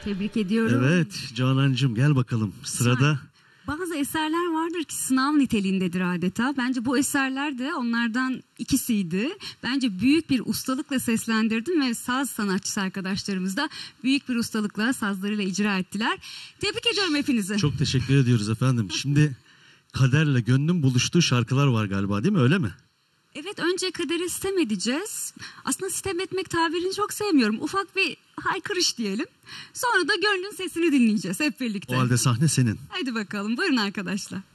Tebrik ediyorum. Evet Canancığım, gel bakalım sırada. Bazı eserler vardır ki sınav niteliğindedir adeta. Bence bu eserler de onlardan ikisiydi. Bence büyük bir ustalıkla seslendirdim ve saz sanatçısı arkadaşlarımız da büyük bir ustalıkla sazlarıyla icra ettiler. Tebrik ediyorum hepinizi. Çok teşekkür ediyoruz efendim. Şimdi kaderle gönlün buluştuğu şarkılar var galiba, değil mi, öyle mi? Evet, önce kadere sitem edeceğiz. Aslında sitem etmek tabirini çok sevmiyorum. Ufak bir haykırış diyelim. Sonra da gönlün sesini dinleyeceğiz hep birlikte. O halde sahne senin. Haydi bakalım, buyurun arkadaşlar.